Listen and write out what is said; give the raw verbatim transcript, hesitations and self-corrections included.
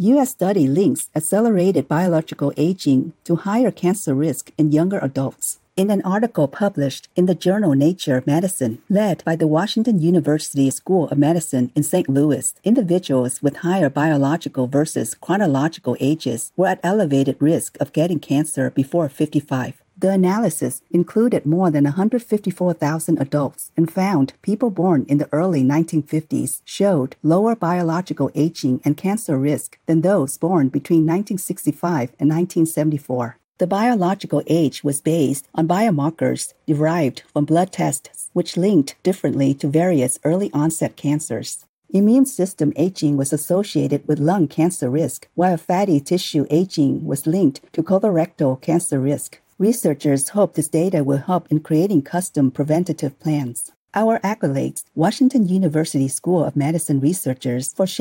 U S study links accelerated biological aging to higher cancer risk in younger adults. In an article published in the journal Nature Medicine, led by the Washington University School of Medicine in Saint Louis, individuals with higher biological versus chronological ages were at elevated risk of getting cancer before fifty-five. The analysis included more than one hundred fifty-four thousand adults and found people born in the early nineteen fifties showed lower biological aging and cancer risk than those born between nineteen sixty-five and nineteen seventy-four. The biological age was based on biomarkers derived from blood tests, which linked differently to various early-onset cancers. Immune system aging was associated with lung cancer risk, while fatty tissue aging was linked to colorectal cancer risk. Researchers hope this data will help in creating custom preventative plans. Our accolades, Washington University School of Medicine researchers, for sharing